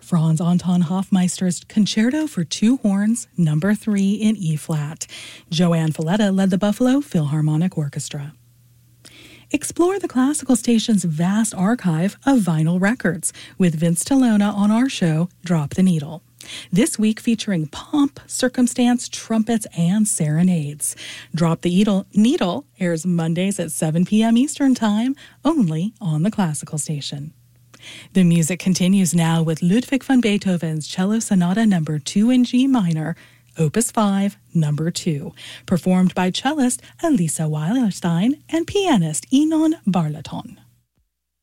Franz Anton Hofmeister's Concerto for Two Horns, No. 3 in E-flat. Joanne Falletta led the Buffalo Philharmonic Orchestra. Explore the classical station's vast archive of vinyl records with Vince Tallona on our show, Drop the Needle. This week featuring pomp, circumstance, trumpets, and serenades. Drop the Needle airs Mondays at 7 p.m. Eastern Time, only on the classical station. The music continues now with Ludwig van Beethoven's Cello Sonata No. 2 in G minor, Opus 5, No. 2, performed by cellist Elisa Weilerstein and pianist Enon Barlaton.